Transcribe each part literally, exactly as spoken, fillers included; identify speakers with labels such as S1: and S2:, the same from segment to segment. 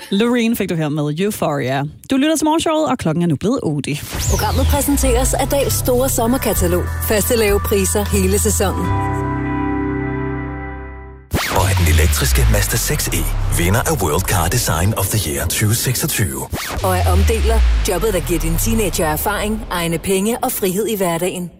S1: Loreen fik du her med Euphoria. Du lytter til morgenshowet, og klokken er nu blevet otte.
S2: Programmet præsenteres af Dals store sommerkatalog. Faste lave priser hele sæsonen.
S3: Og af den elektriske Mazda seks e, vinder af World Car Design of the Year tyve seksogtyve.
S2: Og af omdeler, jobbet der giver din teenager erfaring, egne penge og frihed i hverdagen.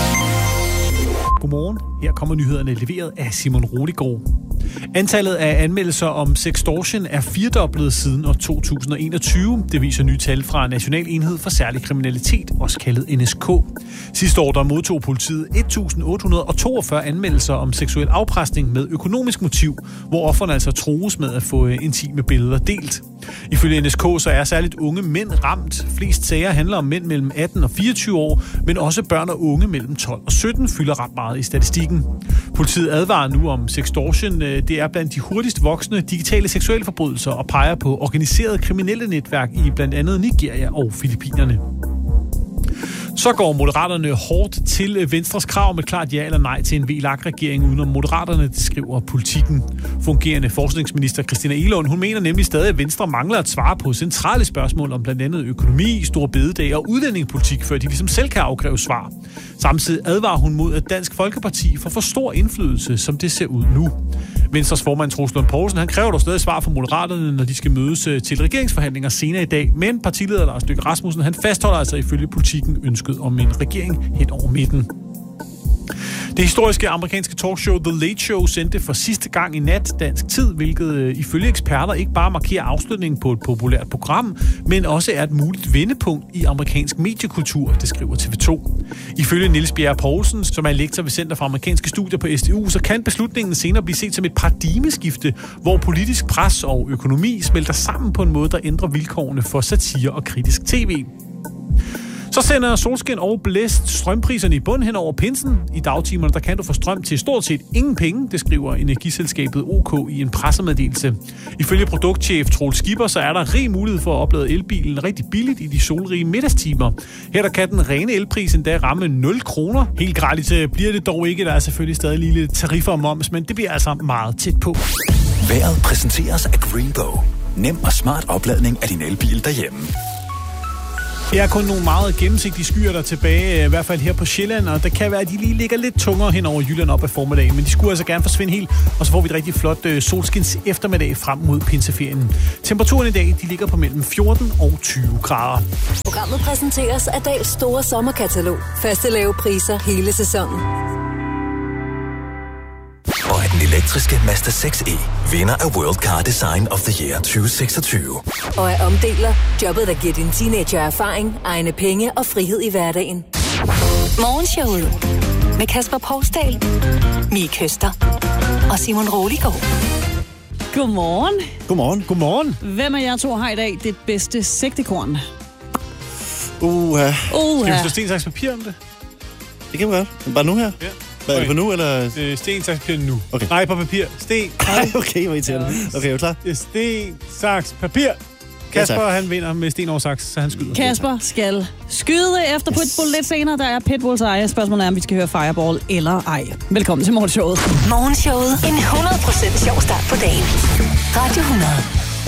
S4: Godmorgen. Her kommer nyhederne leveret af Simon Roligård. Antallet af anmeldelser om sextortion er firedoblet siden år to tusind og enogtyve. Det viser nye tal fra National Enhed for Særlig Kriminalitet, også kaldet N S K. Sidste år der modtog politiet et tusind otte hundrede og toogfyrre anmeldelser om seksuel afpresning med økonomisk motiv, hvor offerne altså trues med at få intime billeder delt. Ifølge N S K så er særligt unge mænd ramt. Flest sager handler om mænd mellem atten og fireogtyve år, men også børn og unge mellem tolv og sytten fylder ret meget i statistikken. Politiet advarer nu om sextortion. Det er blandt de hurtigst voksende digitale seksuelle forbrydelser og peger på organiseret kriminelle netværk i blandt andet Nigeria og Filippinerne. Så går Moderaterne hårdt til Venstres krav om et klart ja eller nej til en V L A K-regering udenom Moderaterne, det skriver Politikken. Fungerende forskningsminister Christina Egelund, hun mener nemlig stadig, at Venstre mangler at svare på centrale spørgsmål om blandt andet økonomi, store bededag og udlændingepolitik, før de ligesom selv kan afkræve svar. Samtidig advarer hun mod, at Dansk Folkeparti får for stor indflydelse, som det ser ud nu. Venstres formand Troels Lund Poulsen, han kræver dog stadig svar fra Moderaterne, når de skal mødes til regeringsforhandlinger senere i dag. Men partileder Lars Løkke Rasmussen, han fastholder altså ifølge Politikken ønsket om en regering hen over midten. Det historiske amerikanske talkshow The Late Show sendte for sidste gang i nat dansk tid, hvilket ifølge eksperter ikke bare markerer afslutningen på et populært program, men også er et muligt vendepunkt i amerikansk mediekultur, det skriver T V to. Ifølge Niels Bjerre Poulsen, som er lektor ved Center for Amerikanske Studier på S D U, så kan beslutningen senere blive set som et paradigmeskifte, hvor politisk pres og økonomi smelter sammen på en måde, der ændrer vilkårene for satire og kritisk tv. Så sender solskin og blæst strømpriserne i bund hen over pinsen. I dagtimerne der kan du få strøm til stort set ingen penge, det skriver energiselskabet O K i en pressemeddelelse. Ifølge produktchef Troels Skipper, så er der rig mulighed for at oplade elbilen rigtig billigt i de solrige middagstimer. Her der kan den rene elpris endda ramme nul kroner. Helt gratis bliver det dog ikke, der er selvfølgelig stadig lige lidt tariffer og moms, men det bliver altså meget tæt på.
S3: Vejret præsenteres af Greenbow. Nem og smart opladning af din elbil derhjemme.
S4: Det er kun nogle meget gennemsigtige skyer, der er tilbage, i hvert fald her på Sjælland, og det kan være, at de lige ligger lidt tungere hen over Jylland op ad formiddagen, men de skulle altså gerne forsvinde helt, og så får vi et rigtig flot solskins eftermiddag frem mod pinseferien. Temperaturen i dag, de ligger på mellem fjorten og tyve grader.
S2: Programmet præsenteres af Dals store sommerkatalog. Faste lave priser hele sæsonen.
S3: Og af den elektriske Mazda seks e, vinder af World Car Design of the Year tyve seksogtyve.
S2: Og af omdeler, jobbet der giver din teenager erfaring, egne penge og frihed i hverdagen.
S5: Morgenshowet med Kasper Poulsdal, Mie Køster og Simon Roligård.
S1: Godmorgen.
S4: Godmorgen. Godmorgen.
S1: Hvem af jer to har i dag det bedste sigtekorn?
S6: Uha.
S1: Uha.
S4: Skal vi slå sten, saks, papir om det?
S6: Det kan vi godt. Bare nu her?
S4: Ja.
S6: Hvad er det på nu, eller?
S4: Øh, sten, saks, papir nu.
S6: Okay.
S4: Nej, på papir. Sten.
S6: Nej, okay, hvor irriterende. Okay, er du klar?
S4: Sten, saks, papir. Kasper, ja, han vinder med sten over saks, så han skyder.
S1: Kasper skal skyde efter yes. Pitbull lidt senere. Der er Pitbulls eje. Spørgsmålet er, om vi skal høre Fireball eller ej. Velkommen til morgenshowet.
S5: Morgenshowet. En hundrede procent sjov start på dagen. Radio hundrede.